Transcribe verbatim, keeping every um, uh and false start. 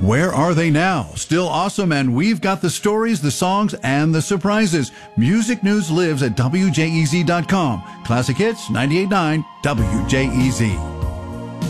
Where are they now? Still awesome, and we've got the stories, the songs, and the surprises. Music News lives at W J E Z dot com. Classic Hits, ninety-eight point nine W J E Z.